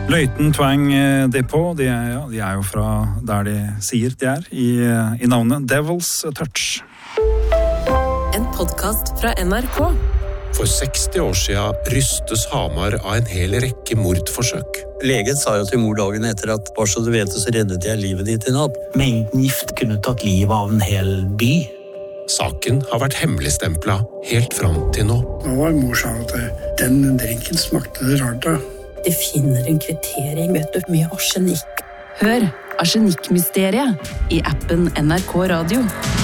Løyten Twang Depot, de er jo fra der de sier de er, i navnet Devil's Touch. En podcast fra NRK. For 60 år siden rystes Hamar av en hel rekke mordforsøk. Legen sa jo til mor dagen etter at bare så du vet det, så reddet jeg livet ditt i natt. Mengden gift kunne tatt livet av en hel by. Saken har vært hemmeligstemplet helt fram til nå. Nå var mor sa at den drinken smakte det rart av. De finner en kvittering, vet du, med arsenikk. Hør Arsenikkmysteriet i appen NRK Radio.